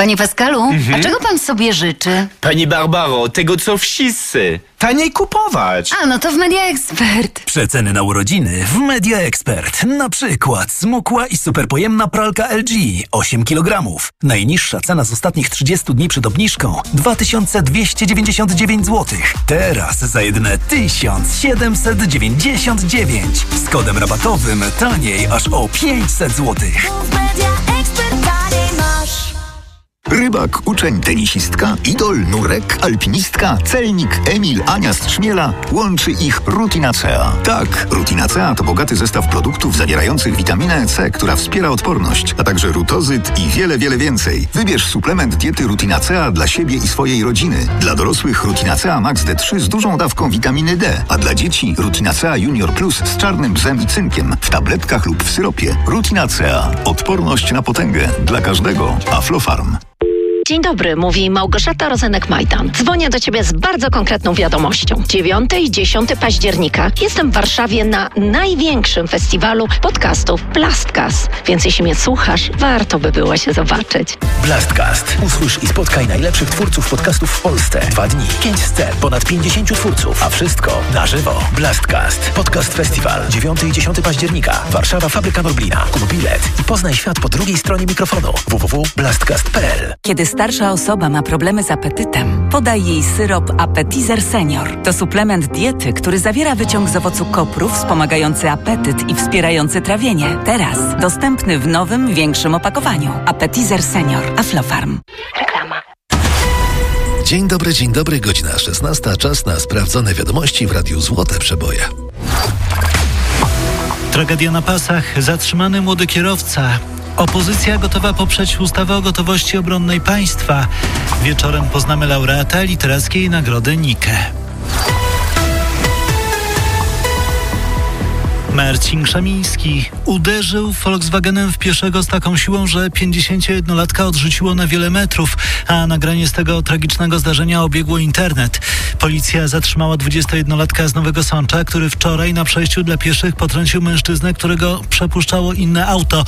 Panie Pascalu, a czego pan sobie życzy? Pani Barbaro, tego co wszyscy. Taniej kupować. A, no to w Media Expert. Przeceny na urodziny w Media Expert. Na przykład smukła i superpojemna pralka LG 8 kg. Najniższa cena z ostatnich 30 dni przed obniżką 2299 zł. Teraz za jedyne 1799. Z kodem rabatowym taniej aż o 500 zł. Rybak, uczeń, tenisistka, idol, nurek, alpinistka, celnik, Emil, Ania z Trzmiela. Łączy ich Rutinacea. Tak, Rutinacea to bogaty zestaw produktów zawierających witaminę C, która wspiera odporność, a także rutozyt i wiele, wiele więcej. Wybierz suplement diety Rutinacea dla siebie i swojej rodziny. Dla dorosłych Rutinacea Max D3 z dużą dawką witaminy D, a dla dzieci Rutinacea Junior Plus z czarnym bzem i cynkiem w tabletkach lub w syropie. Rutinacea. Odporność na potęgę. Dla każdego. Aflofarm. Dzień dobry, mówi Małgorzata Rozenek-Majdan. Dzwonię do Ciebie z bardzo konkretną wiadomością. 9 i 10 października jestem w Warszawie na największym festiwalu podcastów Blastcast. Więc jeśli mnie słuchasz, warto by było się zobaczyć. Blastcast. Usłysz i spotkaj najlepszych twórców podcastów w Polsce. 2 dni, 5 scen, ponad 50 twórców, a wszystko na żywo. Blastcast. Podcast Festiwal. 9 i 10 października. Warszawa, Fabryka Norblina. Kup bilet i poznaj świat po drugiej stronie mikrofonu. www.blastcast.pl. Kiedy starsza osoba ma problemy z apetytem, podaj jej syrop Appetizer Senior. To suplement diety, który zawiera wyciąg z owocu kopru wspomagający apetyt i wspierający trawienie. Teraz dostępny w nowym, większym opakowaniu. Appetizer Senior. Aflofarm. Reklama. Dzień dobry, godzina 16. Czas na sprawdzone wiadomości w Radiu Złote Przeboje. Tragedia na pasach. Zatrzymany młody kierowca. Opozycja gotowa poprzeć ustawę o gotowości obronnej państwa. Wieczorem poznamy laureata literackiej nagrody Nike. Marcin Krzemiński uderzył Volkswagenem w pieszego z taką siłą, że 51-latka odrzuciło na wiele metrów, a nagranie z tego tragicznego zdarzenia obiegło internet. Policja zatrzymała 21-latka z Nowego Sącza, który wczoraj na przejściu dla pieszych potrącił mężczyznę, którego przepuszczało inne auto.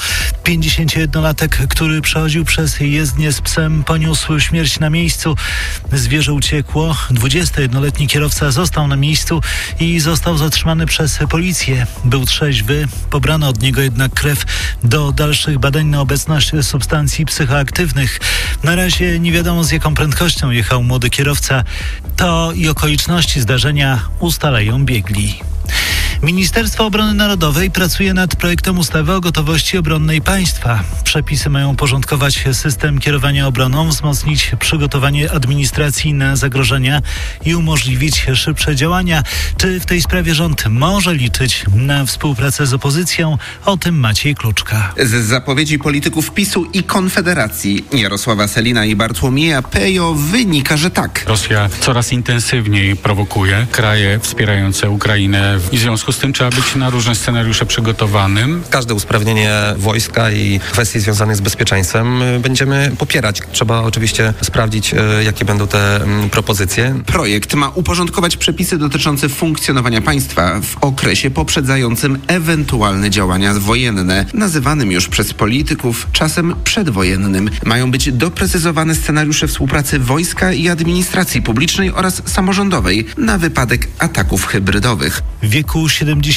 51-latek, który przechodził przez jezdnię z psem, poniósł śmierć na miejscu. Zwierzę uciekło. 21-letni kierowca został na miejscu i został zatrzymany przez policję. Był trzeźwy, pobrano od niego jednak krew do dalszych badań na obecność substancji psychoaktywnych. Na razie nie wiadomo, z jaką prędkością jechał młody kierowca. To i okoliczności zdarzenia ustalają biegli. Ministerstwo Obrony Narodowej pracuje nad projektem ustawy o gotowości obronnej państwa. Przepisy mają uporządkować system kierowania obroną, wzmocnić przygotowanie administracji na zagrożenia i umożliwić szybsze działania. Czy w tej sprawie rząd może liczyć na współpracę z opozycją? O tym Maciej Kluczka. Z zapowiedzi polityków PiS-u i Konfederacji Jarosława Sellina i Bartłomieja Pejo wynika, że tak. Rosja coraz intensywniej prowokuje kraje wspierające Ukrainę i w związku z tym trzeba być na różne scenariusze przygotowanym. Każde usprawnienie wojska i kwestii związanych z bezpieczeństwem będziemy popierać. Trzeba oczywiście sprawdzić, jakie będą te propozycje. Projekt ma uporządkować przepisy dotyczące funkcjonowania państwa w okresie poprzedzającym ewentualne działania wojenne, nazywanym już przez polityków czasem przedwojennym. Mają być doprecyzowane scenariusze współpracy wojska i administracji publicznej oraz samorządowej na wypadek ataków hybrydowych. W wieku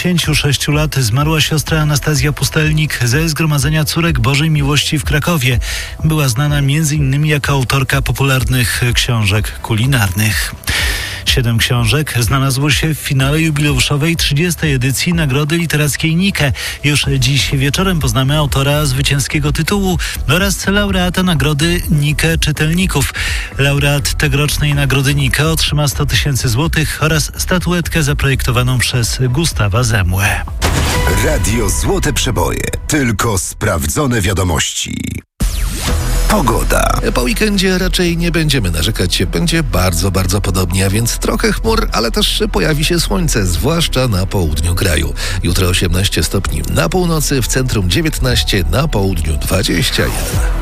76 lat zmarła siostra Anastazja Pustelnik ze Zgromadzenia Córek Bożej Miłości w Krakowie. Była znana m.in. jako autorka popularnych książek kulinarnych. 7 książek znalazło się w finale jubileuszowej 30. edycji Nagrody Literackiej Nike. Już dziś wieczorem poznamy autora zwycięskiego tytułu oraz laureata Nagrody Nike Czytelników. Laureat tegorocznej Nagrody Nike otrzyma 100 000 złotych oraz statuetkę zaprojektowaną przez Gustawa Zemłę. Radio Złote Przeboje. Tylko sprawdzone wiadomości. Pogoda. Po weekendzie raczej nie będziemy narzekać. Będzie bardzo podobnie, a więc trochę chmur, ale też pojawi się słońce, zwłaszcza na południu kraju. Jutro 18 stopni na północy, w centrum 19, na południu 21.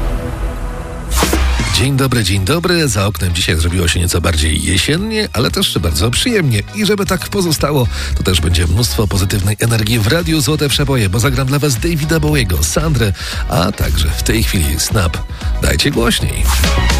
Dzień dobry. Za oknem dzisiaj zrobiło się nieco bardziej jesiennie, ale też bardzo przyjemnie. I żeby tak pozostało, to też będzie mnóstwo pozytywnej energii w Radiu Złote Przeboje, bo zagram dla Was Davida Bowiego, Sandrę, a także w tej chwili Snap Dajcie głośniej.